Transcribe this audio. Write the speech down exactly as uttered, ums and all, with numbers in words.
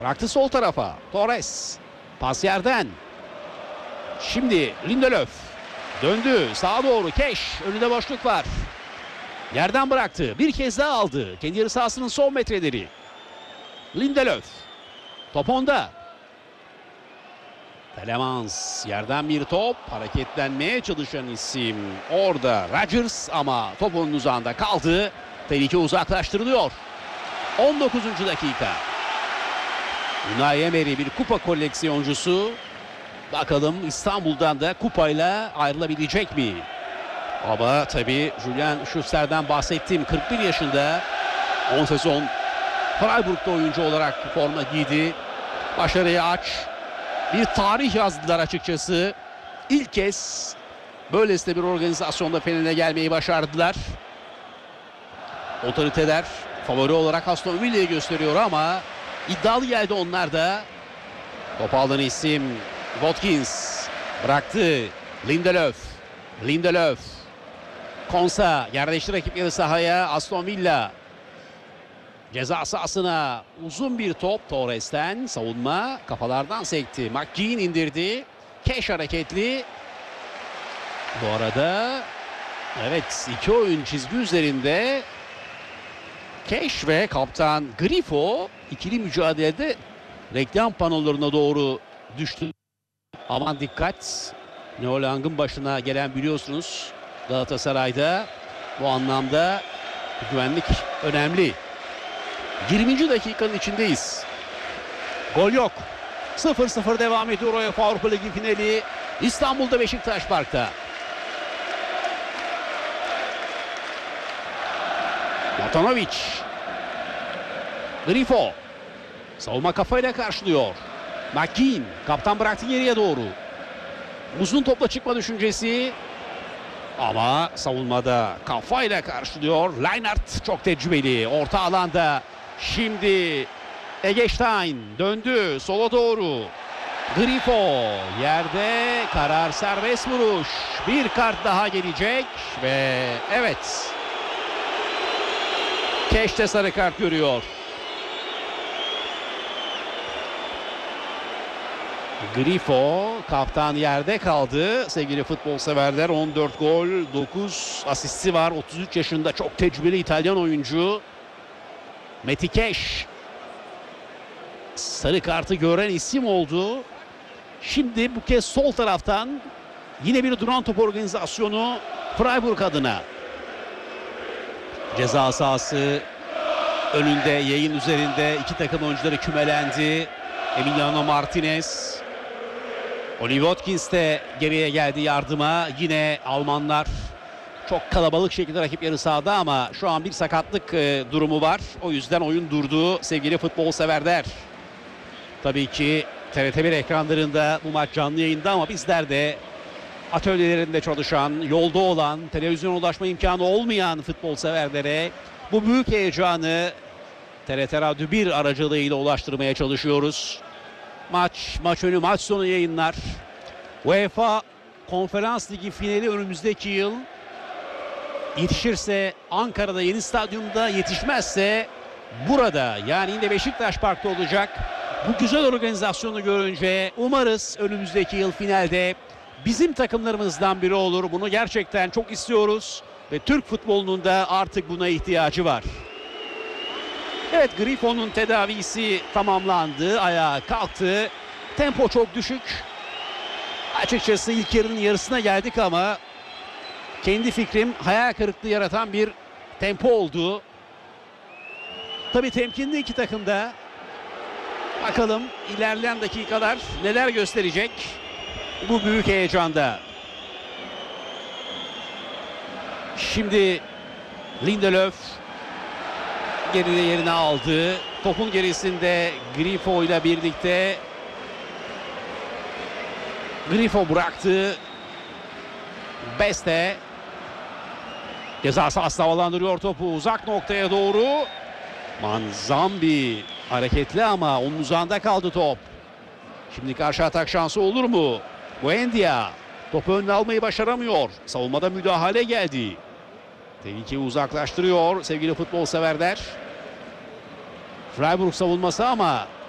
Bıraktı sol tarafa. Torres. Pas yerden. Şimdi Lindelöf. Döndü. Sağa doğru. Keş. Önünde boşluk var. Yerden bıraktı. Bir kez daha aldı. Kendi yarı sahasının son metreleri. Lindelöf. Top onda. Telemans. Yerden bir top. Hareketlenmeye çalışan isim. Orada Rodgers ama top onun uzağında kaldı. Tehlike uzaklaştırılıyor. on dokuzuncu dakika. Unai Emery bir kupa koleksiyoncusu. Bakalım İstanbul'dan da kupayla ayrılabilecek mi? Ama tabii Julian Schuster'den bahsettiğim kırk bir yaşında on sezon Freiburg'da oyuncu olarak forma giydi. Başarıya aç. Bir tarih yazdılar açıkçası. İlk kez böylesine bir organizasyonda Fener'e gelmeyi başardılar. Otoriteler favori olarak Aston Villa'yı gösteriyor ama iddialı geldi onlar da. Top alan isim Watkins bıraktı. Lindelöf. Lindelöf. Konsa yerleşti rakip yarı sahaya. Aston Villa ceza sahasına uzun bir top Torres'ten. Savunma kafalardan sekti. McGinn indirdi. Keş hareketli. Bu arada evet, iki oyun çizgi üzerinde. Keş ve kaptan Grifo ikili mücadelede reklam panolarına doğru düştü. Aman dikkat. Neo Lang'ın başına gelen biliyorsunuz Galatasaray'da. Bu anlamda güvenlik önemli. yirminci dakikanın içindeyiz. Gol yok. sıfır sıfır devam ediyor UEFA Avrupa Ligi finali. İstanbul'da Beşiktaş Park'ta. Matanovic. Grifo. Savunma kafayla karşılıyor. McGinn. Kaptan bıraktı geriye doğru. Uzun topla çıkma düşüncesi. Ama savunmada kafayla karşılıyor. Leinart çok tecrübeli. Orta alanda. Şimdi Eggestein döndü sola doğru. Grifo yerde, karar serbest vuruş. Bir kart daha gelecek ve evet. Keş de sarı kart görüyor. Grifo kaptan yerde kaldı. Sevgili futbol severler, on dört gol, dokuz asisti var. otuz üç yaşında çok tecrübeli İtalyan oyuncu. Meti Keş sarı kartı gören isim oldu. Şimdi bu kez sol taraftan yine bir duran top organizasyonu Freiburg adına. Ceza sahası önünde, yayın üzerinde iki takım oyuncuları kümelendi. Emiliano Martinez. Oli Watkins de geriye geldi yardıma. Yine Almanlar çok kalabalık şekilde rakip yarı sahada ama şu an bir sakatlık e, durumu var. O yüzden oyun durdu sevgili futbol severler. Tabii ki T R T bir ekranlarında bu maç canlı yayında ama bizler de atölyelerinde çalışan, yolda olan, televizyona ulaşma imkanı olmayan futbol severlere bu büyük heyecanı T R T Radyo bir aracılığıyla ulaştırmaya çalışıyoruz. Maç, maç önü, maç sonu yayınlar. UEFA Konferans Ligi finali önümüzdeki yıl. Yetişirse Ankara'da yeni stadyumda, yetişmezse burada, yani yine Beşiktaş Park'ta olacak. Bu güzel organizasyonu görünce umarız önümüzdeki yıl finalde bizim takımlarımızdan biri olur. Bunu gerçekten çok istiyoruz ve Türk futbolunun da artık buna ihtiyacı var. Evet, Grifo'nun tedavisi tamamlandı. Ayağa kalktı. Tempo çok düşük. Açıkçası ilk yarının yarısına geldik ama kendi fikrim hayal kırıklığı yaratan bir tempo oldu. Tabii temkinli iki takım da. Bakalım ilerleyen dakikalar neler gösterecek bu büyük heyecanda. Şimdi Lindelöf geride yerini aldı. Topun gerisinde Grifo ile birlikte. Grifo bıraktı. Beste ceza sahasına havalandırıyor topu uzak noktaya doğru. Manzambi hareketli ama onun uzağında kaldı top. Şimdi karşı atak şansı olur mu? Buendia topu önüne almayı başaramıyor. Savunmada müdahale geldi. Tehlikeyi uzaklaştırıyor sevgili futbol severler. Freiburg savunması ama